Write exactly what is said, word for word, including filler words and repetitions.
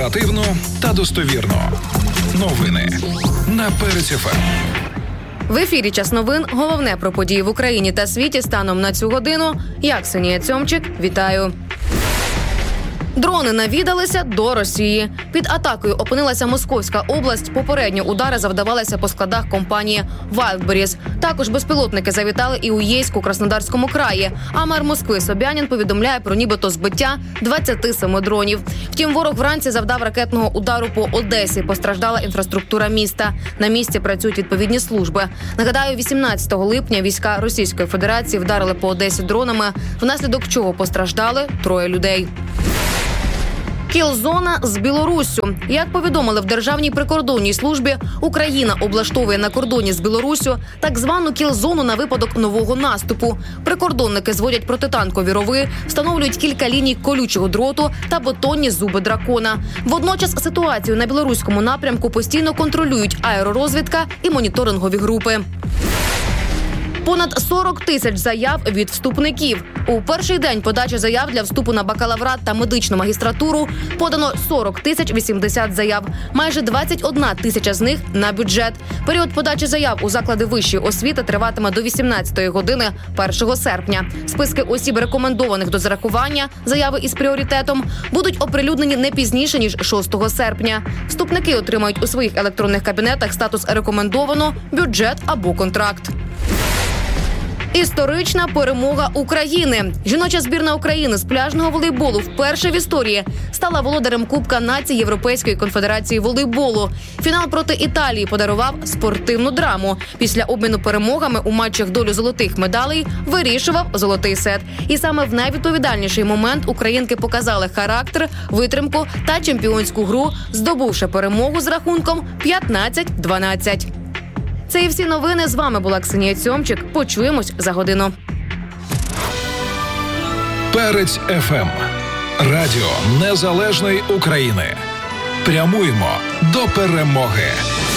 Оперативно та достовірно. Новини на Перець еф ем. В ефірі «Час новин». Головне про події в Україні та світі станом на цю годину. Я, Ксенія Цьомчик, вітаю. Дрони навідалися до Росії. Під атакою опинилася Московська область. Попередньо удари завдавалися по складах компанії «Вайлдберріс». Також безпілотники завітали і у Єйську, Краснодарському краї. А мер Москви Собянін повідомляє про нібито збиття двадцяти семи дронів. Втім, ворог вранці завдав ракетного удару по Одесі. Постраждала інфраструктура міста. На місці працюють відповідні служби. Нагадаю, вісімнадцятого липня війська Російської Федерації вдарили по Одесі дронами, внаслідок чого постраждали троє людей. Кіл-зона з Білоруссю. Як повідомили в Державній прикордонній службі, Україна облаштовує на кордоні з Білоруссю так звану кіл-зону на випадок нового наступу. Прикордонники зводять протитанкові рови, встановлюють кілька ліній колючого дроту та бетонні зуби дракона. Водночас ситуацію на білоруському напрямку постійно контролюють аеророзвідка і моніторингові групи. Понад сорок тисяч заяв від вступників. У перший день подачі заяв для вступу на бакалаврат та медичну магістратуру подано сорок тисяч вісімдесят заяв. Майже двадцять одна тисяча з них на бюджет. Період подачі заяв у заклади вищої освіти триватиме до вісімнадцятої години першого серпня. Списки осіб, рекомендованих до зарахування, заяви із пріоритетом, будуть оприлюднені не пізніше, ніж шостого серпня. Вступники отримають у своїх електронних кабінетах статус «Рекомендовано», бюджет або контракт. Історична перемога України. Жіноча збірна України з пляжного волейболу вперше в історії стала володарем Кубка націй Європейської конфедерації волейболу. Фінал проти Італії подарував спортивну драму. Після обміну перемогами у матчах долю золотих медалей вирішував золотий сет. І саме в найвідповідальніший момент українки показали характер, витримку та чемпіонську гру, здобувши перемогу з рахунком п'ятнадцять дванадцять. Це і всі новини. З вами була Ксенія Цьомчик. Почуємось за годину. Перець еф ем. Радіо Незалежної України. Прямуємо до перемоги.